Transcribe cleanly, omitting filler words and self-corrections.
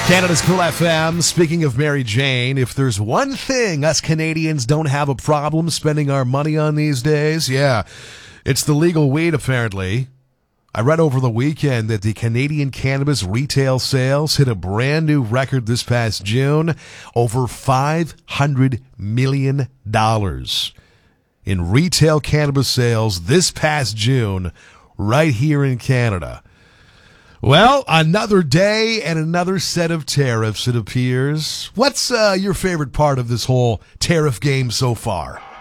Canada's Cool FM. Speaking of Mary Jane, if there's one thing us Canadians don't have a problem spending our money on these days, it's the legal weed, apparently. I read over the weekend that the Canadian cannabis retail sales hit a brand new record this past June, over $500 million in retail cannabis sales this past June right here in Canada. Well, another day and another set of tariffs, it appears. What's your favorite part of this whole tariff game so far?